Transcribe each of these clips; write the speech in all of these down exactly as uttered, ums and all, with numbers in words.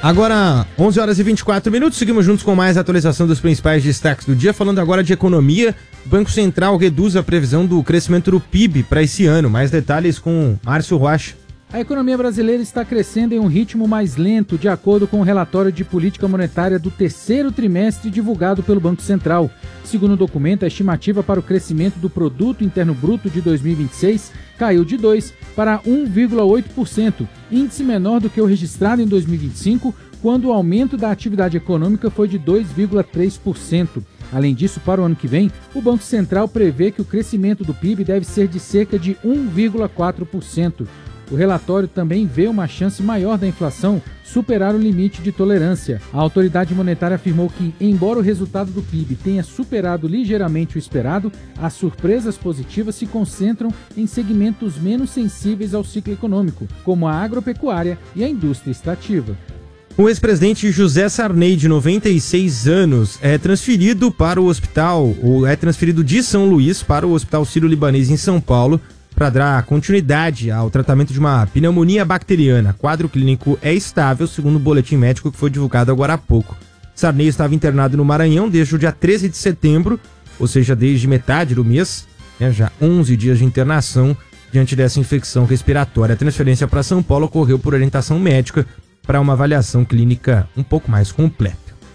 Agora, onze horas e vinte e quatro minutos, seguimos juntos com mais atualização dos principais destaques do dia. Falando agora de economia, o Banco Central reduz a previsão do crescimento do P I B para esse ano. Mais detalhes com Márcio Rocha. A economia brasileira está crescendo em um ritmo mais lento, de acordo com o relatório de política monetária do terceiro trimestre divulgado pelo Banco Central. Segundo o documento, a estimativa para o crescimento do Produto Interno Bruto de dois mil e vinte e seis caiu de dois por cento para um vírgula oito por cento, índice menor do que o registrado em dois mil e vinte e cinco, quando o aumento da atividade econômica foi de dois vírgula três por cento. Além disso, para o ano que vem, o Banco Central prevê que o crescimento do P I B deve ser de cerca de um vírgula quatro por cento. O relatório também vê uma chance maior da inflação superar o limite de tolerância. A autoridade monetária afirmou que, embora o resultado do P I B tenha superado ligeiramente o esperado, as surpresas positivas se concentram em segmentos menos sensíveis ao ciclo econômico, como a agropecuária e a indústria extrativa. O ex-presidente José Sarney, de noventa e seis anos, é transferido para o hospital, ou é transferido de São Luís para o Hospital Sírio-Libanês em São Paulo, para dar continuidade ao tratamento de uma pneumonia bacteriana. Quadro clínico é estável, segundo o boletim médico que foi divulgado agora há pouco. Sarney estava internado no Maranhão desde o dia treze de setembro, ou seja, desde metade do mês, né, já onze dias de internação diante dessa infecção respiratória. A transferência para São Paulo ocorreu por orientação médica para uma avaliação clínica um pouco mais completa.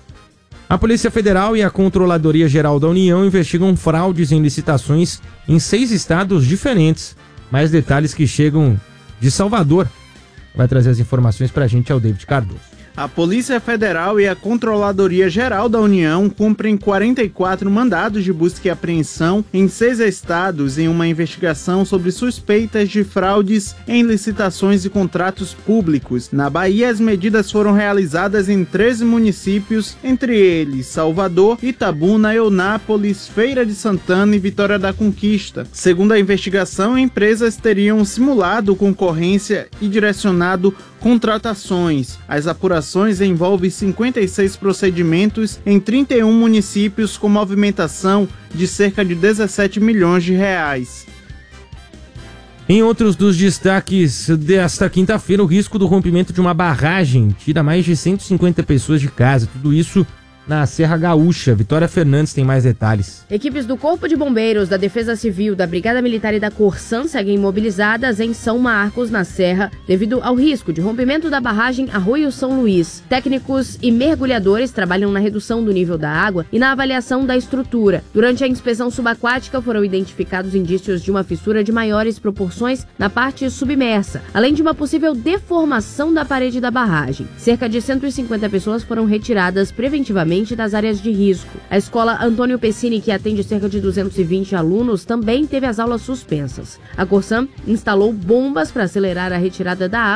A Polícia Federal e a Controladoria Geral da União investigam fraudes em licitações em seis estados diferentes. Mais detalhes que chegam de Salvador. Vai trazer as informações para a gente é o David Cardoso. A Polícia Federal e a Controladoria Geral da União cumprem quarenta e quatro mandados de busca e apreensão em seis estados em uma investigação sobre suspeitas de fraudes em licitações e contratos públicos. Na Bahia, as medidas foram realizadas em treze municípios, entre eles Salvador, Itabuna, Eunápolis, Feira de Santana e Vitória da Conquista. Segundo a investigação, empresas teriam simulado concorrência e direcionado contratações. As apurações envolvem cinquenta e seis procedimentos em trinta e um municípios com movimentação de cerca de dezessete milhões de reais. Em outros dos destaques desta quinta-feira, o risco do rompimento de uma barragem tira mais de cento e cinquenta pessoas de casa. Tudo isso na Serra Gaúcha. Vitória Fernandes tem mais detalhes. Equipes do Corpo de Bombeiros, da Defesa Civil, da Brigada Militar e da Corsan seguem mobilizadas em São Marcos, na Serra, devido ao risco de rompimento da barragem Arroio São Luís. Técnicos e mergulhadores trabalham na redução do nível da água e na avaliação da estrutura. Durante a inspeção subaquática foram identificados indícios de uma fissura de maiores proporções na parte submersa, além de uma possível deformação da parede da barragem. Cerca de cento e cinquenta pessoas foram retiradas preventivamente das áreas de risco. A escola Antônio Pessini, que atende cerca de duzentos e vinte alunos, também teve as aulas suspensas. A Corsan instalou bombas para acelerar a retirada da água